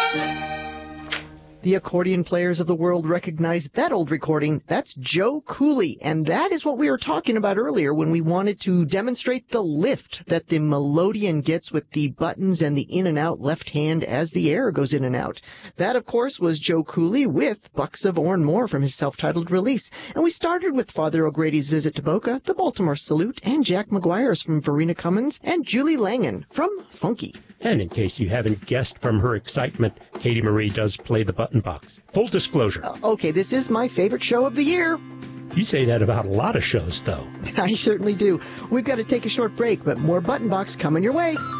The accordion players of the world recognize that old recording. That's Joe Cooley, and that is what we were talking about earlier when we wanted to demonstrate the lift that the melodeon gets with the buttons and the in and out left hand as the air goes in and out. That, of course, was Joe Cooley with Bucks of Oranmore from his self-titled release. And we started with Father O'Grady's Visit to Boca, the Baltimore Salute, and Jack McGuire's from Verena Cummins, and Julie Langen from Funky. And in case you haven't guessed from her excitement, Katie Marie does play the button box. Full disclosure. Okay, this is my favorite show of the year. You say that about a lot of shows, though. I certainly do. We've got to take a short break, but more Button Box coming your way.